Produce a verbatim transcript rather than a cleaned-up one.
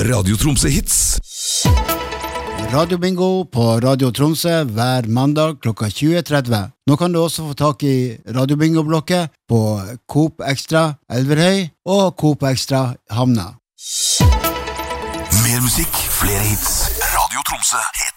Radio Tromsø Hits. Radio Bingo på Radio Tromsø hver mandag klokka tjue tretti. Nå kan du også få tak i Radio Bingo-blokket på Coop Extra Elverhøy og Coop Extra Hamna. Mer musikk, flere hits. Radio Tromsø Hits.